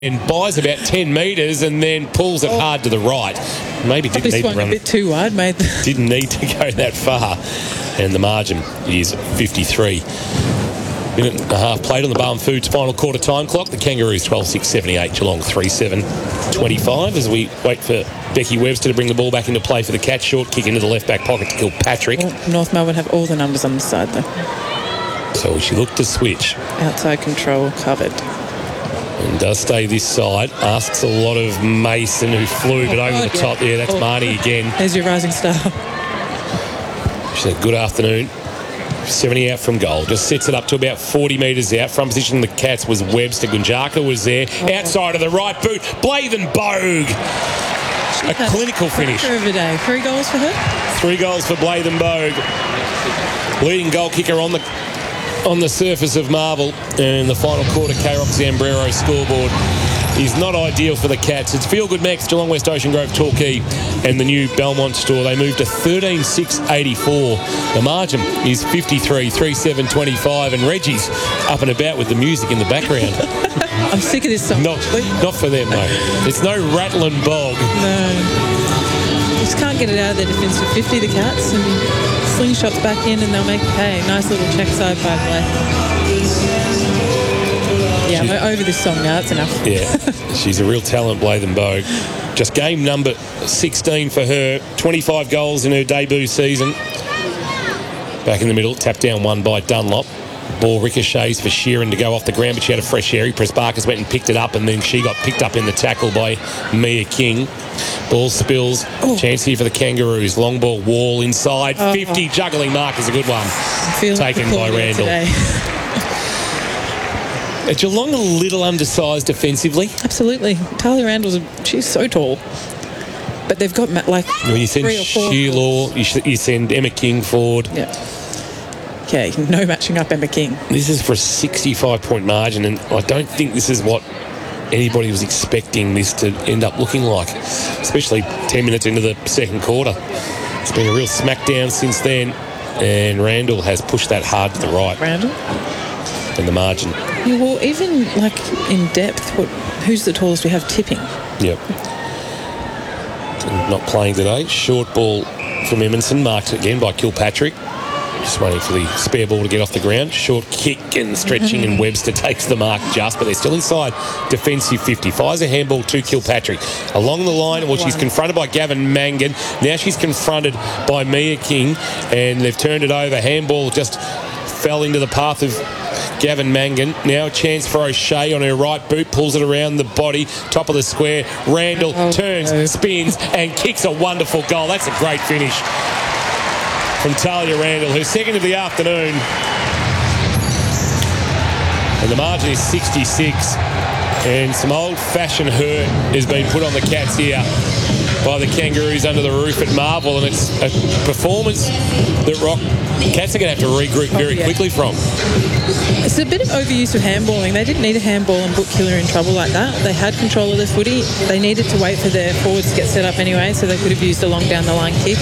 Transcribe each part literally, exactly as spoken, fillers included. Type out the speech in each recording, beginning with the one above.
and buys about ten metres and then pulls it oh. hard to the right. Maybe didn't need to run a bit too wide, mate. Didn't need to go that far. And the margin is fifty-three. Minute and a half played on the Barham Foods final quarter time clock. The Kangaroos twelve six seventy-eight, Geelong three seven twenty-five as we wait for Becky Webster to bring the ball back into play for the catch. Short kick into the left back pocket to Kilpatrick. Well, North Melbourne have all the numbers on the side though. So she looked to switch. Outside control covered. And does stay this side. Asks a lot of Mason, who flew, but over oh, the yeah. top there. That's oh. Marnie again. There's your rising star. She said, good afternoon. seventy out from goal. Just sets it up to about forty metres out. Front position, the Cats was Webster. Gunjaka was there. Oh. Outside of the right boot. Blathen Bogue. She a clinical finish. Of the day. Three goals for her? Three goals for Blathen Bogue. Leading goal kicker on the on the surface of Marvel. And the final quarter, K-Rock Zambrero scoreboard is not ideal for the Cats. It's Feel Good Max, Geelong West Ocean Grove, Torquay, and the new Belmont store. They moved to thirteen six eighty-four. The margin is fifty-three three seven twenty-five, and Reggie's up and about with the music in the background. I'm sick of this song. Not, not for them, though. It's no Rattling Bog. No. Just can't get it out of their defensive fifty, the Cats, and slingshots back in and they'll make it pay. Nice little check side by play. Yeah, I'm over this song now. That's enough. Yeah, she's a real talent, Blathen Bogue. Just game number sixteen for her. twenty-five goals in her debut season. Back in the middle, tapped down one by Dunlop. Ball ricochets for Sheeran to go off the ground, but she had a fresh airy. Pressbarkers went and picked it up, and then she got picked up in the tackle by Mia King. Ball spills. Ooh. Chance here for the Kangaroos. Long ball, Wall inside. Oh. fifty, juggling mark is a good one. Taken by Randall. Are Geelong a little undersized defensively? Absolutely. Talia Randall's, a, she's so tall. But they've got, like, when you send three or four. Sheila, you, sh- you send Emma King forward. Yeah. Okay, no matching up Emma King. This is for a sixty-five point margin, and I don't think this is what anybody was expecting this to end up looking like, especially ten minutes into the second quarter. It's been a real smackdown since then, and Randall has pushed that hard to the right. Randall? And the margin. Yeah, well, even, like, in depth, what, who's the tallest we have tipping? Yep. Not playing today. Short ball from Emerson, marked again by Kilpatrick. Just waiting for the spare ball to get off the ground. Short kick and stretching, and Webster takes the mark just, but they're still inside defensive fifty. Fires a handball to Kilpatrick. Along the line, well, she's confronted by Gavin Mangan. Now she's confronted by Mia King, and they've turned it over. Handball just fell into the path of Gavin Mangan. Now a chance for O'Shea on her right boot. Pulls it around the body. Top of the square. Randall oh, turns, no. spins, and kicks a wonderful goal. That's a great finish from Talia Randall, her second of the afternoon. And the margin is sixty-six. And some old-fashioned hurt has been put on the Cats here by the Kangaroos under the roof at Marvel, and it's a performance that Rock Cats are going to have to regroup very oh, yeah. quickly from. It's a bit of overuse of handballing. They didn't need a handball and put Killer in trouble like that. They had control of the footy. They needed to wait for their forwards to get set up anyway, so they could have used a long down the line kick.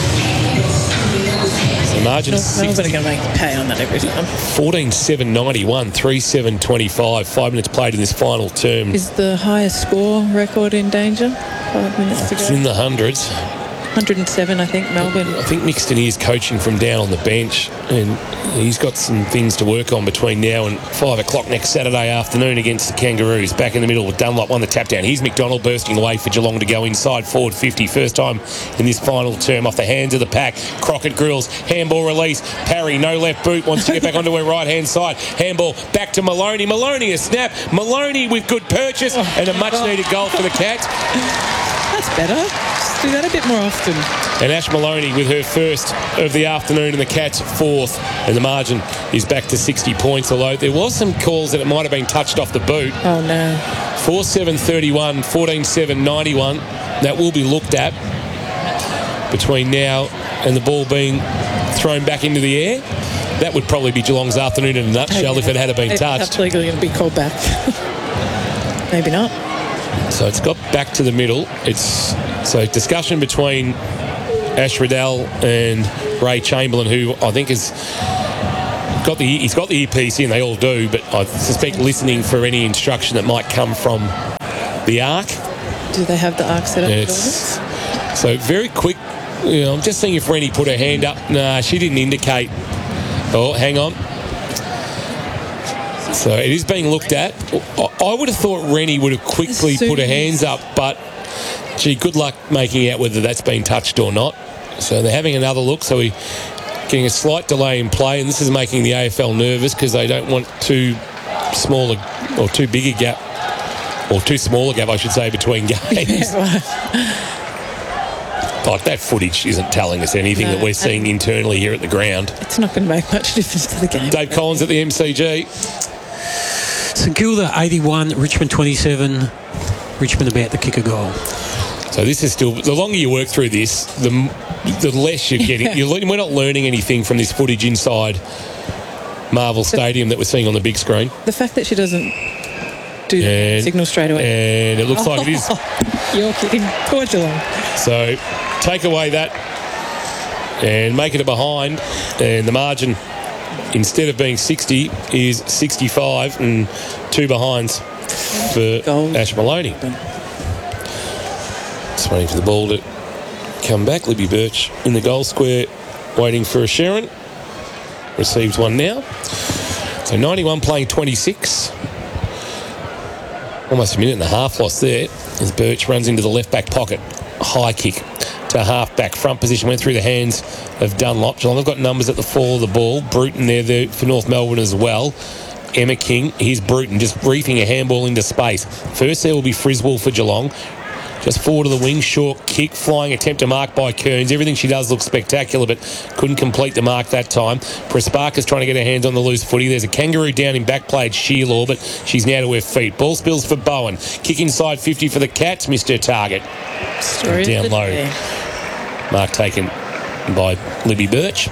The margin no, no one's going to make pay on that every time. fourteen seven ninety-one, three seven twenty-five. Five minutes played in this final term. Is the highest score record in danger? Five minutes to go. It's in the hundreds. one hundred seven, I think, Melbourne. I think Mixton is coaching from down on the bench, and he's got some things to work on between now and five o'clock next Saturday afternoon against the Kangaroos. Back in the middle with Dunlop on the tap down. Here's McDonald bursting away for Geelong to go inside forward fifty. First time in this final term off the hands of the pack. Crockett Grills, handball release. Parry, no left boot, wants to get back onto her right-hand side. Handball back to Maloney. Maloney a snap. Maloney with good purchase and a much-needed goal for the Cats. That's better. Just do that a bit more often. And Ash Maloney with her first of the afternoon and the Cats fourth. And the margin is back to sixty points, although there was some calls that it might have been touched off the boot. Oh, no. four seven thirty-one, fourteen seven ninety-one. That will be looked at between now and the ball being thrown back into the air. That would probably be Geelong's afternoon in a nutshell okay. if it had been Maybe touched. It's legally going to be called back. Maybe not. So it's got back to the middle. It's so discussion between Ash Riddell and Ray Chamberlain, who I think is got the he's got the earpiece in. They all do, but I suspect listening for any instruction that might come from the Arc. Do they have the Arc set up? It's, so very quick. You know, I'm just seeing if Rennie put her hand up. Nah, she didn't indicate. Oh, hang on. So it is being looked at. I would have thought Rennie would have quickly put her hands up, but gee, good luck making out whether that's been touched or not. So they're having another look. So we're getting a slight delay in play, and this is making the A F L nervous because they don't want too small a, or too big a gap, or too small a gap, I should say, between games. Like that footage isn't telling us anything no, that we're seeing internally here at the ground. It's not going to make much difference to the game. Dave Collins at the M C G. St Kilda eighty-one, Richmond twenty-seven. Richmond about to kick a goal. So this is still, the longer you work through this, the the less you're getting. You're, we're not learning anything from this footage inside Marvel Stadium that we're seeing on the big screen. The fact that she doesn't do and, the signal straight away. And it looks oh, like it is. You're kidding. Poor Geelong. So take away that and make it a behind, and the margin, instead of being sixty, is sixty-five, and two behinds for Goal. Ash Maloney. Just waiting for the ball to come back. Libby Birch in the goal square waiting for a Sharon. Receives one now. So ninety-one playing twenty-six. Almost a minute and a half lost there as Birch runs into the left back pocket. High kick to half back. Front position went through the hands of Dunlop. Geelong have got numbers at the fall of the ball. Bruton there, there for North Melbourne as well. Emma King, here's Bruton just reefing a handball into space. First there will be Friswell for Geelong. Just forward of the wing, short kick, flying attempt to mark by Kearns. Everything she does looks spectacular, but couldn't complete the mark that time. Presparker's trying to get her hands on the loose footy. There's a kangaroo down in back play, Shearlaw, but she's now to her feet. Ball spills for Bowen. Kick inside fifty for the Cats. Missed her target. Story down low. Day. Mark taken by Libby Birch.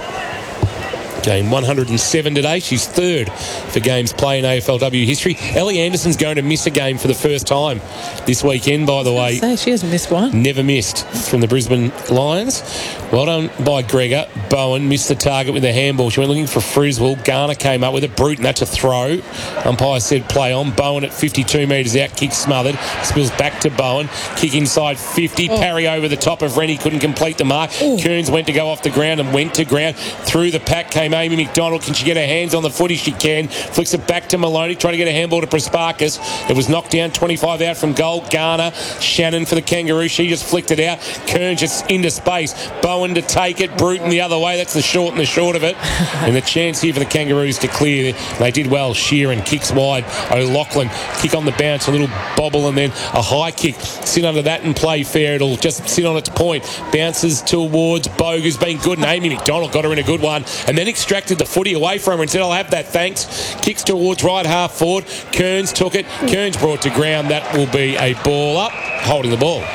Game one hundred seven today. She's third for games played in A F L W history. Ellie Anderson's going to miss a game for the first time this weekend, by the way. Say, she hasn't missed one. Never missed from the Brisbane Lions. Well done by Gregor. Bowen missed the target with a handball. She went looking for Friswell. Garner came up with it. Bruton, that's a throw. Umpire said play on. Bowen at fifty-two metres out. Kick smothered. Spills back to Bowen. Kick inside fifty. Oh. Parry over the top of Rennie. Couldn't complete the mark. Oh. Kearns went to go off the ground and went to ground. Through the pack came Amy McDonald. Can she get her hands on the footy? She can. Flicks it back to Maloney, trying to get a handball to Presparkas. It was knocked down, twenty-five out from goal. Garner, Shannon for the Kangaroo. She just flicked it out. Kearns just into space. Bowen to take it. Bruton the other way. That's the short and the short of it. And the chance here for the Kangaroos to clear. They did well. Sheeran kicks wide. O'Loughlin kick on the bounce. A little bobble and then a high kick. Sit under that and play fair. It'll just sit on its point. Bounces towards Bogue, who's been good. And Amy McDonald got her in a good one. And then extracted the footy away from her and said, I'll have that, thanks. Kicks towards right half forward. Kearns took it. Kearns brought to ground. That will be a ball up. Holding the ball.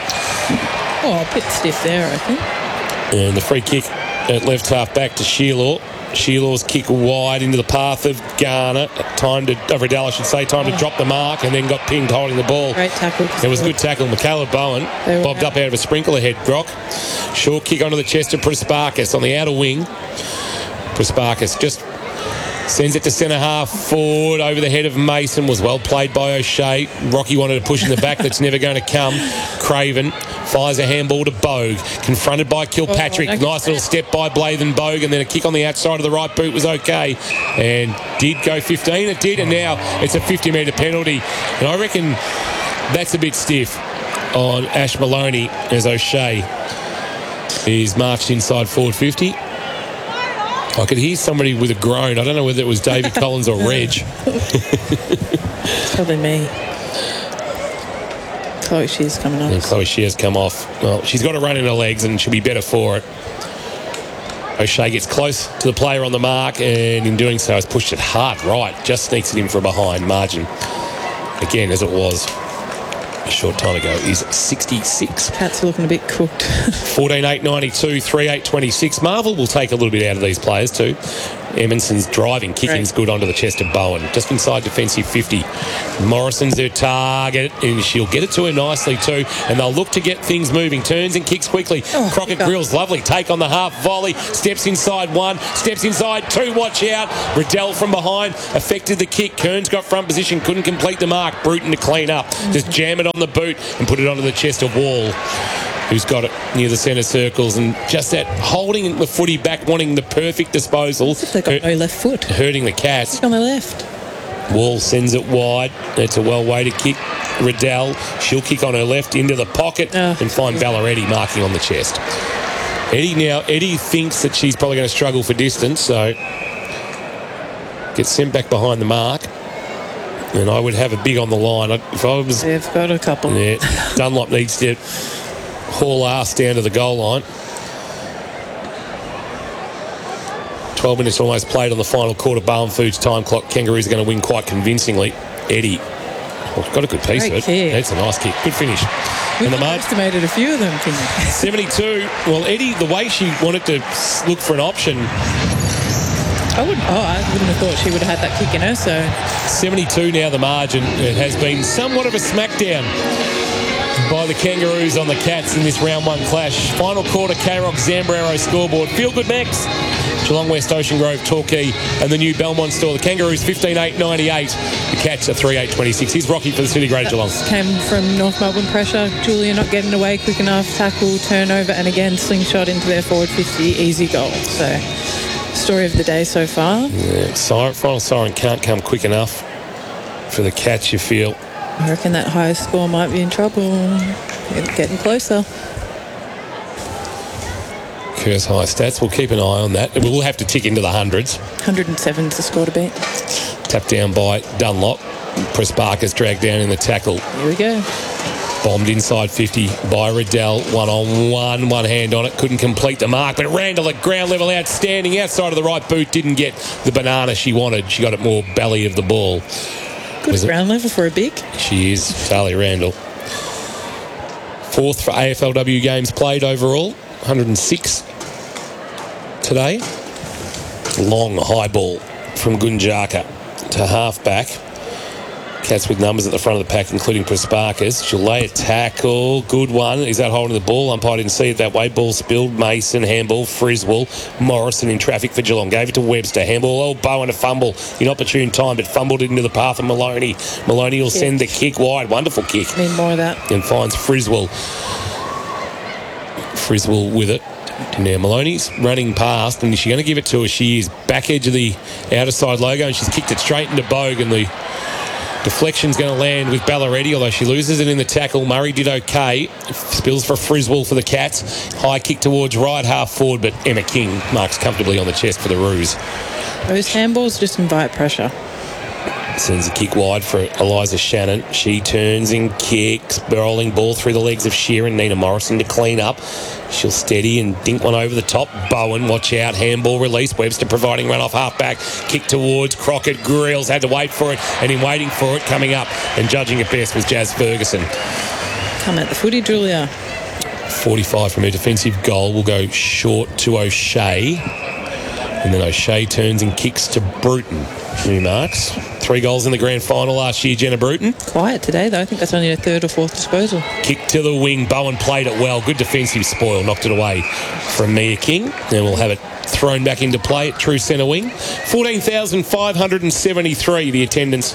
Oh, a bit stiff there, I think. And the free kick at left half back to Shearlaw. Shearlaw's kick wide into the path of Garner. Time to, of Riddell, I should say, time to oh. drop the mark and then got pinged holding the ball. Great tackle. It was a good tackle. Michaela Bowen bobbed out. up out of a sprinkler head, Brock. Short kick onto the chest of Presparkas on the outer wing. Presparkas just sends it to centre half forward over the head of Mason. Was well played by O'Shea. Rocky wanted to push in the back. That's never going to come. Craven fires a handball to Bogue. Confronted by Kilpatrick. Oh, nice little step by Blathen Bogue, and then a kick on the outside of the right boot was okay. And did go fifteen. It did, and now it's a fifty metre penalty. And I reckon that's a bit stiff on Ash Maloney as O'Shea is marched inside forward fifty. I could hear somebody with a groan. I don't know whether it was David Collins or Reg. It's probably me. Chloe Shear's coming off. And Chloe Shear's come off. Well, she's got a run in her legs and she'll be better for it. O'Shea gets close to the player on the mark, and in doing so has pushed it hard right. Just sneaks it in for a behind margin. Again, as it was a short time ago, is sixty-six. Cats are looking a bit cooked. fourteen eight ninety-two, three eight twenty-six. Marvel will take a little bit out of these players too. Emmonson's driving, kicking's Right. good onto the chest of Bowen. Just inside defensive fifty. Morrison's her target, and she'll get it to her nicely too. And they'll look to get things moving. Turns and kicks quickly. Oh, Crockett kick up. Grills, lovely. Take on the half volley. Steps inside one. Steps inside two. Watch out. Riddell from behind. Affected the kick. Kearns got front position. Couldn't complete the mark. Bruton to clean up. Just jam it on the boot and put it onto the chest of Wall, who's got it near the centre circles, and just that holding the footy back, wanting the perfect disposal, If they've got hurt- no left foot. hurting the Cats. On the left. Wall sends it wide. It's a well-weighted kick. Riddell, she'll kick on her left into the pocket Oh. and find Balleretti marking on the chest. Eddie now, Eddie thinks that she's probably going to struggle for distance, so gets sent back behind the mark. And I would have a big on the line. I- If I was They've got a couple. yeah, Dunlop needs to haul ass down to the goal line. twelve minutes almost played on the final quarter. Barham Foods time clock. Kangaroos are going to win quite convincingly. Eddie, well, got a good piece Great of it. kick. That's a nice kick. Good finish. We've And the mark, estimated a few of them, King. seventy-two. Well, Eddie, the way she wanted to s- look for an option, I wouldn't. Oh, I wouldn't have thought she would have had that kick in her. So seventy-two now the margin. It has been somewhat of a smackdown by the Kangaroos on the Cats in this round one clash. Final quarter, K-Rock Zambrero scoreboard. Feel good next. Geelong West, Ocean Grove, Torquay and the new Belmont store. The Kangaroos fifteen eight ninety-eight. The Cats are three eight twenty-six. Here's Rocky for the City Great Geelong. came from North Melbourne pressure. Julia not getting away quick enough. Tackle, turnover, and again slingshot into their forward fifty. Easy goal. So, story of the day so far. Yeah, siren, final siren can't come quick enough for the Cats, you feel. I reckon that high score might be in trouble. Getting closer. Curse high stats. We'll keep an eye on that. We'll have to tick into the hundreds. one oh seven is the score to beat. Tapped down by Dunlop. Press Barker's dragged down in the tackle. Here we go. Bombed inside fifty by Riddell. One on one. One hand on it. Couldn't complete the mark, but Randall at ground level outstanding. Outside of the right boot. Didn't get the banana she wanted. She got it more belly of the ball. Good Was it- ground level for a big. She is. Sally Randall. Fourth for A F L W games played overall. one oh six today. Long high ball from Gunjaka to half-back. Cats with numbers at the front of the pack, including Prasparkas. She'll lay a tackle. Good one. Is that holding the ball? Umpire didn't see it that way. Ball spilled. Mason, handball. Friswell. Morrison in traffic for Geelong. Gave it to Webster. Handball. Oh, Bowen a fumble. Inopportune time, but fumbled it into the path of Maloney. Maloney will send the kick wide. Wonderful kick. Need more of that. And finds Friswell. Friswell with it. Now Maloney's running past, and is she going to give it to her? She is. Back edge of the outer side logo, and she's kicked it straight into Bogue, and the deflection's going to land with Balleretti, although she loses it in the tackle. Murray did okay. Spills for Friswell for the Cats. High kick towards right half forward, but Emma King marks comfortably on the chest for the Roos. Those handballs just invite pressure. Sends a kick wide for Eliza Shannon. She turns and kicks. Rolling ball through the legs of Sheeran. Nina Morrison to clean up. She'll steady and dink one over the top. Bowen, watch out. Handball release. Webster providing run off half back. Kick towards Crockett. Grills had to wait for it. And in waiting for it, coming up and judging it best was Jazz Ferguson. Come at the footy, Julia. forty-five from her defensive goal will go short to O'Shea. And then O'Shea turns and kicks to Bruton. New marks. Three goals in the grand final last year, Jenna Bruton. Quiet today, though. I think that's only a third or fourth disposal. Kick to the wing. Bowen played it well. Good defensive spoil. Knocked it away from Mia King. And we'll have it thrown back into play at true centre wing. fourteen thousand five hundred seventy-three the attendance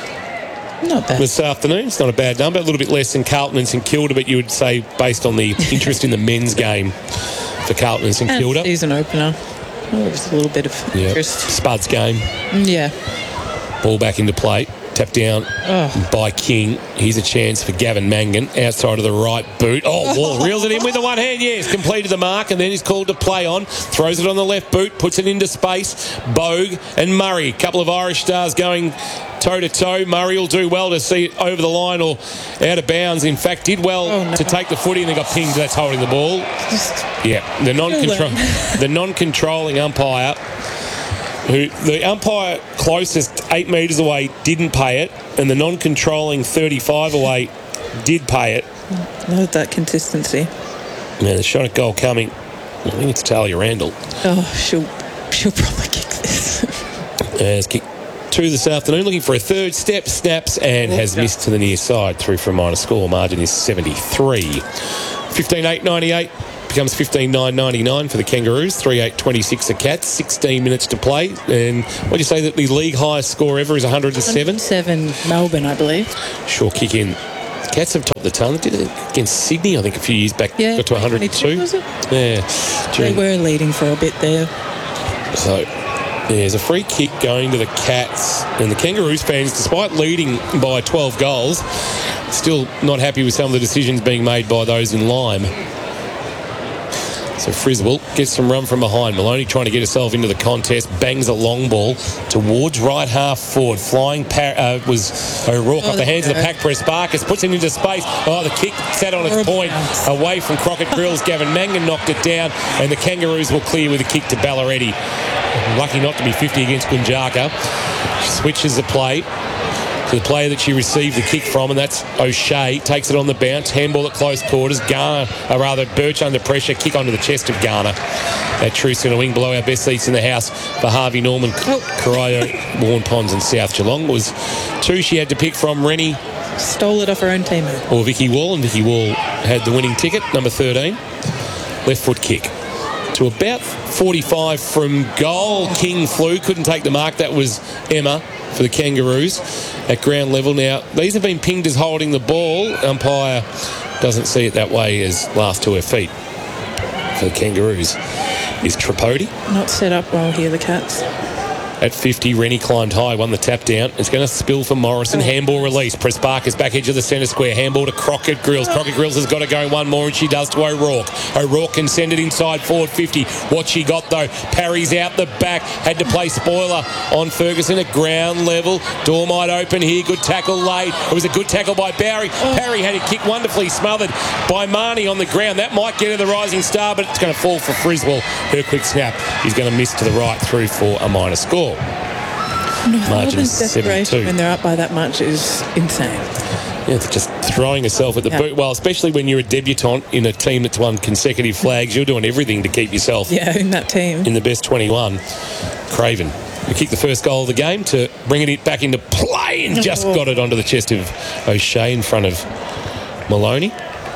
Not bad. this afternoon. It's not a bad number. A little bit less than Carlton and St Kilda, but you would say based on the interest in the men's game for Carlton and St And Kilda. season opener. Oh, just a little bit of Yeah. interest. Spuds game. Yeah. Ball back into play. Tap down Oh. by King. Here's a chance for Gavin Mangan outside of the right boot. Oh, Wall reels it in with the one hand. Yes, completed the mark, and then he's called to play on. Throws it on the left boot, puts it into space. Bogue and Murray. A couple of Irish stars going toe to toe. Murray will do well to see it over the line or out of bounds. In fact, did well Oh, no. to take the footy and then got pinged. That's holding the ball. Just Yeah, the non-control, that. the non-controlling umpire, who the umpire closest eight metres away didn't pay it, and the non-controlling thirty-five away did pay it. love that consistency. Now the shot at goal coming. I think it's Talia Randall. Oh, she'll she'll probably kick this. Yes. Has kicked two this afternoon, looking for a third step, snaps, and has missed to the near side. Through for a minor score. Margin is seventy-three. fifteen eight ninety-eight becomes fifteen nine ninety-nine for the Kangaroos. three eight twenty-six the Cats. sixteen minutes to play. And what do you say that the league highest score ever is one hundred seven? Seven, Melbourne, I believe. Sure kick in. Cats have topped the ton. They did it against Sydney, I think, a few years back. Yeah, got to one hundred two. Was it? Yeah. They During, were leading for a bit there. so there's a free kick going to the Cats, and the Kangaroos fans, despite leading by twelve goals, still not happy with some of the decisions being made by those in Lyme. So Friswell gets some run from behind. Maloney trying to get herself into the contest, bangs a long ball towards right half forward. Flying par- uh, was O'Rourke Oh, off the hands of the go. pack press. Barkis puts it into space. Oh, the kick sat on its Horrible point bounce. away from Crockett Grills. Gavin Mangan knocked it down, and the Kangaroos will clear with a kick to Ballaretti. Lucky not to be fifty against Gunjaka. She switches the play to the player that she received the kick from, and that's O'Shea. Takes it on the bounce. Handball at close quarters. Garner, or rather Birch under pressure. Kick onto the chest of Garner. That Truce going to wing below our best seats in the house for Harvey Norman, Oh. Corio, Warren Ponds and South Geelong. Was two she had to pick from, Rennie Stole it off her own teammate. or Vicky Wall, and Vicky Wall had the winning ticket, number thirteen. Left foot kick to about forty-five from goal. King flew, couldn't take the mark. That was Emma for the Kangaroos at ground level. Now, these have been pinged as holding the ball. Umpire doesn't see it that way as last to her feet. For the Kangaroos is Tripodi. Not set up well here, the Cats. At fifty, Rennie climbed high, won the tap down. It's going to spill for Morrison. Handball release. Press Barker's back edge of the centre square. Handball to Crockett Grills. Crockett Grills has got to go one more, and she does to O'Rourke. O'Rourke can send it inside forward fifty. What she got, though, parries out the back. Had to play spoiler on Ferguson at ground level. Door might open here. Good tackle late. It was a good tackle by Barry. Barry had it kicked wonderfully, smothered by Marnie on the ground. That might get her the rising star, but it's going to fall for Friswell. Her quick snap is going to miss to the right through for a minor score. Margin Melbourne's is desperation seventy-two. when they're up by that much is insane. Yeah, it's just throwing herself at the Yeah. boot. Well, especially when you're a debutant in a team that's won consecutive flags, you're doing everything to keep yourself Yeah, in that team. in the best twenty-one. Craven, we kicked the first goal of the game to bring it back into play and just Oh. got it onto the chest of O'Shea in front of Maloney.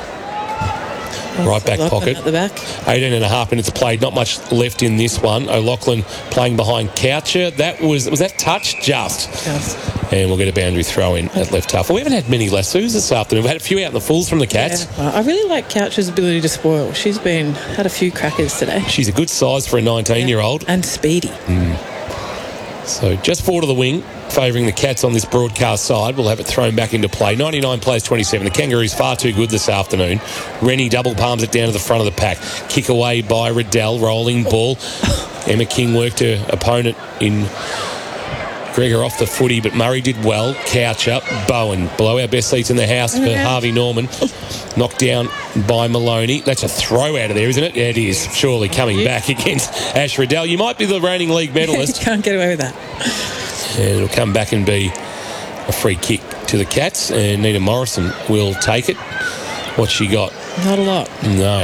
Right back Lachlan pocket. At the back. eighteen and a half minutes played. Not much left in this one. O'Loughlin playing behind Coucher. That was, was that touch? Just. Just. And we'll get a boundary throw in at left half. Well, we haven't had many lassos this afternoon. We've had a few out in the fulls from the Cats. Yeah. Well, I really like Couch's ability to spoil. She's been had a few crackers today. She's a good size for a nineteen-year-old. And speedy. So just four to the wing, favouring the Cats on this broadcast side. We'll have it thrown back into play. ninety-nine plays twenty-seven. The Kangaroos far too good this afternoon. Rennie double palms it down to the front of the pack. Kick away by Riddell, rolling ball. Emma King worked her opponent in Gregor off the footy, but Murray did well. Couch up, Bowen below our best seats in the house for Yeah. Harvey Norman. Knocked down by Maloney. That's a throw out of there, isn't it? Yeah, it is. Surely coming back against Ash Riddell. You might be the reigning league medalist. Can't get away with that. And it'll come back and be a free kick to the Cats, and Nita Morrison will take it. What's she got? Not a lot. No.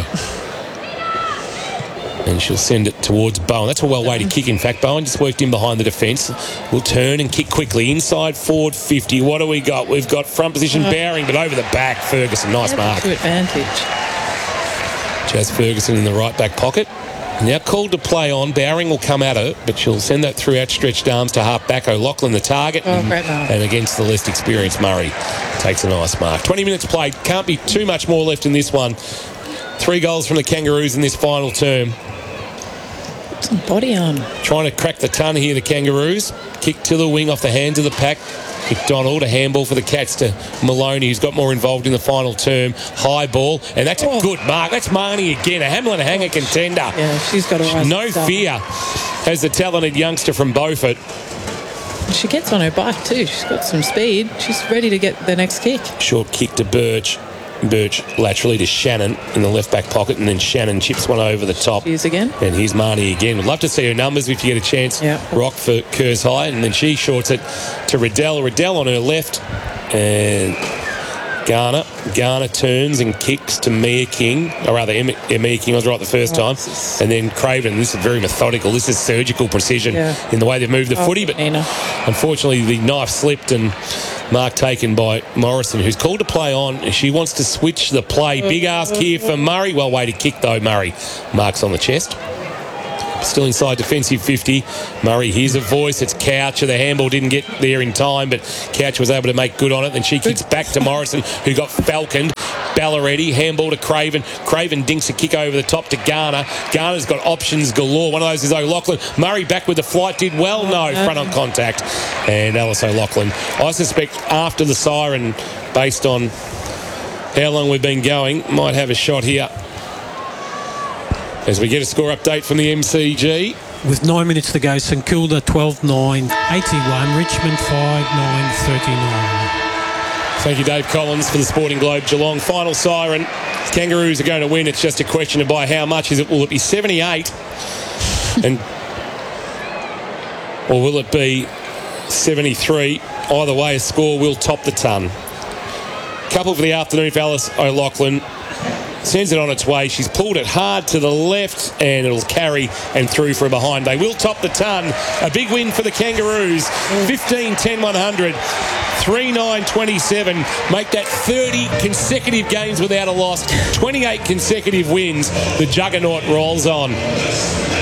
And she'll send it towards Bowen. That's a well-weighted kick, in fact. Bowen just worked in behind the defence. Will turn and kick quickly. Inside forward fifty. What do we got? We've got front position Bowring, but over the back, Ferguson. Nice mark. To advantage. Jazz Ferguson in the right back pocket. Now called to play on. Bowring will come at her, but she'll send that through outstretched arms to half back. O'Loughlin the target. Oh, great mark. And against the less experienced Murray. Takes a nice mark. twenty minutes played. Can't be too much more left in this one. Three goals from the Kangaroos in this final term. Some body on. Trying to crack the ton here, the Kangaroos. Kick to the wing off the hands of the pack. McDonald, a handball for the Cats to Maloney, who's got more involved in the final term. High ball, and that's a Oh. good mark. That's Marnie again, a Hamlin hanger contender. Yeah, she's got a rise. No fear as the talented youngster from Beaufort. She gets on her bike too. She's got some speed. She's ready to get the next kick. Short kick to Birch. Birch laterally to Shannon in the left back pocket, and then Shannon chips one over the top. She is again. And here's Marnie again. Would love to see her numbers if you get a chance. Yeah. Rock for Kerrs High, and then she shorts it to Riddell. Riddell on her left, and Garner. Garner turns and kicks to Mia King, or rather Em- Mia King, I was right the first Oh, time. And then Craven. This is very methodical. This is surgical precision Yeah. in the way they've moved the Oh, footy. But Nina. unfortunately, the knife slipped and mark taken by Morrison, who's called to play on. She wants to switch the play. Big ask here for Murray. Well weighted kick though, Murray. Marks on the chest. Still inside defensive fifty. Murray hears a voice. It's Coucher. The handball didn't get there in time, but Coucher was able to make good on it. Then she kicks back to Morrison, who got falconed. Ballaretti, handball to Craven. Craven dinks a kick over the top to Garner. Garner's got options galore. One of those is O'Loughlin. Murray back with the flight. Did well? No. Front on contact. And Alice O'Loughlin. I suspect after the siren, based on how long we've been going, might have a shot here. As we get a score update from the M C G. With nine minutes to go, St Kilda twelve nine eighty-one, Richmond five nine thirty-nine. Thank you, Dave Collins, for the Sporting Globe. Geelong, final siren. Kangaroos are going to win. It's just a question of by how much. Is it? Will it be seventy-eight? and Or will it be seventy-three? Either way, a score will top the ton. Couple for the afternoon for Alice O'Loughlin. Sends it on its way. She's pulled it hard to the left and it'll carry and through from behind. They will top the ton. A big win for the Kangaroos. fifteen ten one hundred. three nine twenty-seven. Make that thirty consecutive games without a loss. twenty-eight consecutive wins. The juggernaut rolls on.